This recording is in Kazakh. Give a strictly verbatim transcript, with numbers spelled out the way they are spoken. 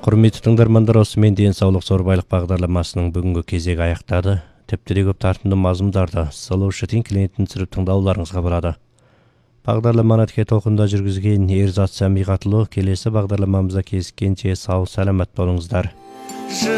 Құрметті тыңдармандар, осымен денсаулық зорбайлық бағдарламасының бүгінгі кезегі аяқтады. Тіпті де көп тартымды мазмұндарды Solution клиентін түсіріп тыңдауларыңызға болады. Бағдарламаны тіке толқында жүргізген Ерзат Сәмиғатұлы. Келесі бағдарламамызда кездескенше сау саламат болыңыздар.